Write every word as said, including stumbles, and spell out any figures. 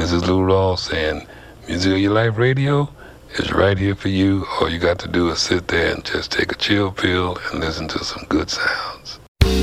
This is Lou Rawls saying, Music of Your Life Radio is right here for you. All you got to do is sit there and just take a chill pill and listen to some good sound.